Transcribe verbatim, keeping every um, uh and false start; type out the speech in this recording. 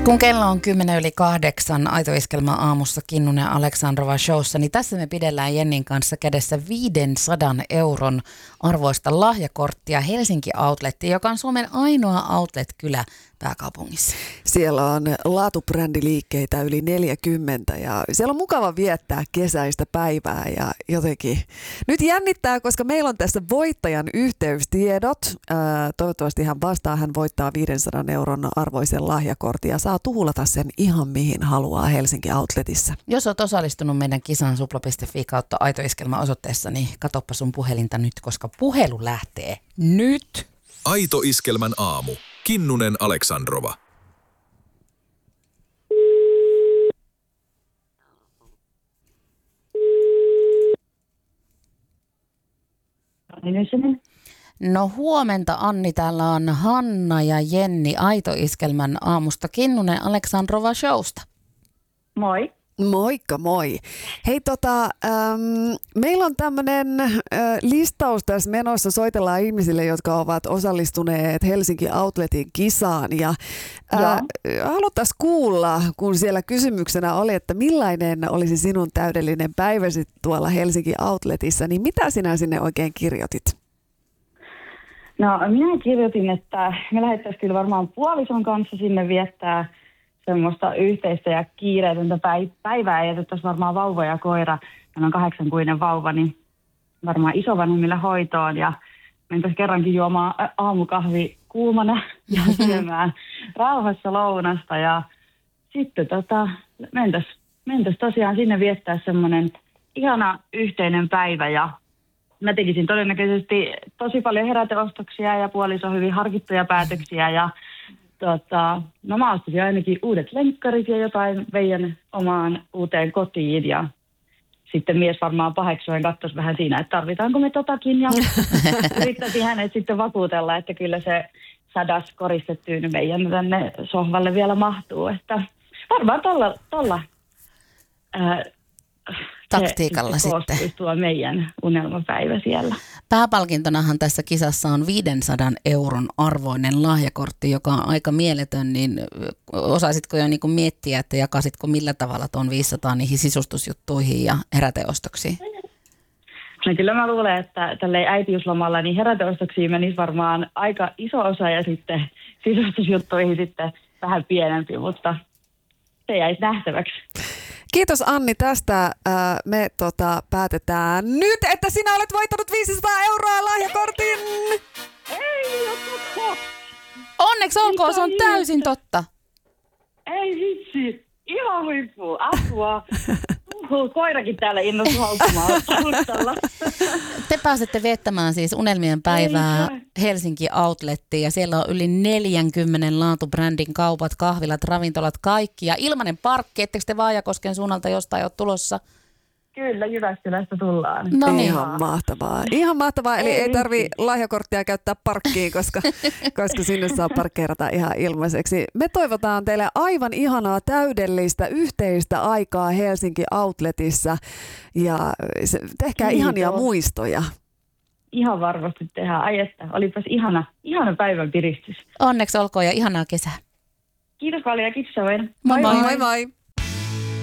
Kun kello on kymmenen yli kahdeksan, Aito Iskelmä aamussa Kinnunen ja Aleksandrova showssa, niin tässä me pidellään Jennin kanssa kädessä viisisataa euron arvoista lahjakorttia Helsinki Outlettiin, joka on Suomen ainoa outlet-kylä pääkaupungissa. Siellä on laatubrändiliikkeitä yli neljäkymmentä ja siellä on mukava viettää kesäistä päivää ja jotenkin nyt jännittää, koska meillä on tässä voittajan yhteystiedot. Ää, toivottavasti hän vastaa, hän voittaa viisisataa euron arvoisen lahjakortin ja saa tuhlata sen ihan mihin haluaa Helsinki Outletissa. Jos olet osallistunut meidän kisaan supla piste fi kautta Aito Iskelmä osoitteessa, niin katoppa sun puhelinta nyt, koska puhelu lähtee nyt. Aito Iskelmän aamu. Kinnunen Aleksandrova. No huomenta Anni, täällä on Hanna ja Jenni Aito Iskelmän aamusta Kinnunen Aleksandrova showsta. Moi. Moikka moi. Hei tota, ähm, meillä on tämmöinen äh, listaus tässä menossa, soitellaan ihmisille, jotka ovat osallistuneet Helsinki Outletin kisaan ja äh, haluttaisiin kuulla, kun siellä kysymyksenä oli, että millainen olisi sinun täydellinen päiväsi tuolla Helsinki Outletissa, niin mitä sinä sinne oikein kirjoitit? No minä kirjoitin, että me lähettäisiin kyllä varmaan puolison kanssa sinne viettää semmoista yhteistä ja kiireetöntä päivää ja jätettäisiin varmaan vauva ja koira. Meillä on kahdeksankuinen vauva, niin varmaan isovanhemmille hoitoon ja mentäisiin kerrankin juomaan aamukahvi kuumana ja syömään rauhassa lounasta. Ja sitten tota, mentäisiin mentäisi tosiaan sinne viettää semmoinen ihana yhteinen päivä ja mä tekisin todennäköisesti tosi paljon heräteostoksia ja puoliso hyvin harkittuja päätöksiä ja Tota, no mä ostasin ainakin uudet lenkkarit ja jotain veijän omaan uuteen kotiin ja sitten mies varmaan paheksuen katsoisi vähän siinä, että tarvitaanko me totakin ja yrittäisin hänet sitten vakuutella, että kyllä se sadas koristettyyn veijän tänne sohvalle vielä mahtuu, että varmaan tolla, tolla ää, taktiikalla se sitten. Tuo meidän unelmapäivä siellä. Pääpalkintonahan tässä kisassa on viisisataa euron arvoinen lahjakortti, joka on aika mieletön, niin osaisitko jo niin kuin miettiä, että jakasitko millä tavalla tuon viisisataa niihin sisustusjuttuihin ja heräteostoksiin? No kyllä mä luulen, että tälleen äitiyslomalla niin heräteostoksiin menisi varmaan aika iso osa ja sitten sisustusjuttuihin sitten vähän pienempi, mutta se jäisi nähtäväksi. Kiitos Anni tästä. Me tota, päätetään nyt, että sinä olet voittanut viisisataa euroa lahjakortin. Ei, joku. Onneksi olkoon, se on täysin totta. Ei vitsi, ihan huippua, apua. Uhu, koirakin täällä innossa haukkumaan taustalla. Te pääsette viettämään siis unelmien päivää Helsinki Outlettiin ja siellä on yli neljäkymmentä laatubrändin kaupat, kahvilat, ravintolat, kaikki. Ja ilmainen parkki, ettekö te Vaajakosken suunnalta jostain ole tulossa? Kyllä, Jyväskylästä tullaan. No niin. Ihan mahtavaa. Ihan mahtavaa, eli ei, ei tarvitse lahjakorttia käyttää parkkiin, koska, koska sinne saa parkkeerata ihan ilmaiseksi. Me toivotaan teille aivan ihanaa, täydellistä yhteistä aikaa Helsinki Outletissa ja tehkää Kiitos. Ihania muistoja. Ihan varmasti tehdään. Ai että, olipas ihana, ihana päivän piristys. Onneksi olkoon ja ihanaa kesää. Kiitos paljon ja kiitos. Moi moi. Moi moi.